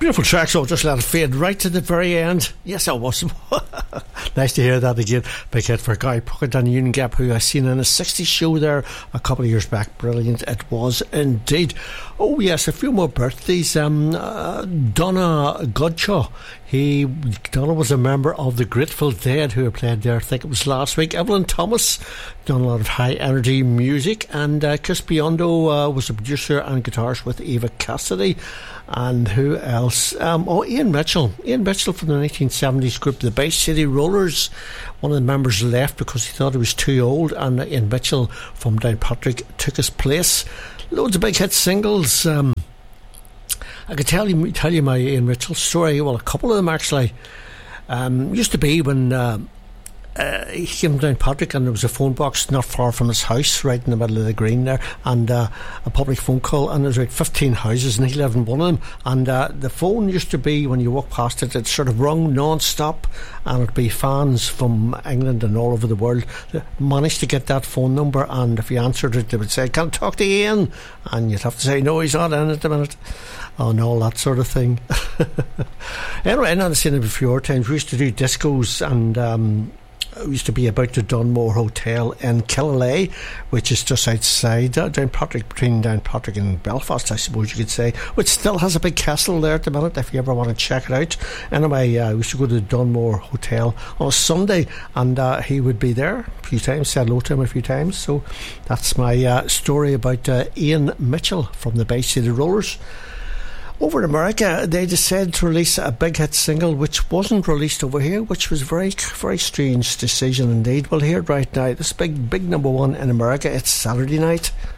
Beautiful track, so I'll just let it fade right to the very end. Yes, I was. Nice to hear that again. Big hit for Guy Puckett and Union Gap, who I seen in a 60s show there a couple of years back. Brilliant it was indeed. Oh yes, a few more birthdays. Donna Godshaw. Donna was a member of the Grateful Dead who played there, I think it was last week. Evelyn Thomas done a lot of high energy music, and Chris Biondo was a producer and guitarist with Eva Cassidy. And who else? Ian Mitchell from the 1970s group the Bay City Rollers. One of the members left because he thought he was too old, and Ian Mitchell from Downpatrick took his place. Loads of big hit singles. I could tell you my Ian Mitchell story. Well, a couple of them actually. Used to be when he came down Patrick, and there was a phone box not far from his house, right in the middle of the green there, and a public phone call, and there's about 15 houses, and he lived in one of them. And the phone used to be, when you walk past it, it sort of rung non-stop, and it'd be fans from England and all over the world that managed to get that phone number, and if you answered it, they would say, "Can I talk to Ian?" And you'd have to say, "No, he's not in at the minute," and all that sort of thing. Anyway, I've seen it a few times. We used to do discos, and we used to be about the Dunmore Hotel in Killalay, which is just outside Downpatrick, between Downpatrick and Belfast, I suppose you could say, which still has a big castle there at the minute if you ever want to check it out. Anyway, we used to go to the Dunmore Hotel on a Sunday, and he would be there a few times, said hello to him a few times. So that's my story about Ian Mitchell from the Bay City Rollers. Over in America, they decided to release a big hit single which wasn't released over here, which was a very, very strange decision indeed. We'll hear it right now. This big number one in America. It's Saturday Night.